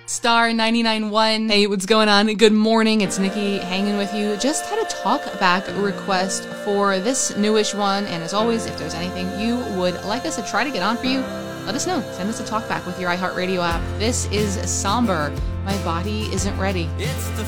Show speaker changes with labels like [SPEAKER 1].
[SPEAKER 1] Star 99.1. Hey, what's going on? Good morning. It's Nikki hanging with you. Just had a talkback request for this newish one. And as always, if there's anything you would like us to try to get on for you, let us know. Send us a talkback with your iHeartRadio app. This is Somber. My body isn't ready.
[SPEAKER 2] It's the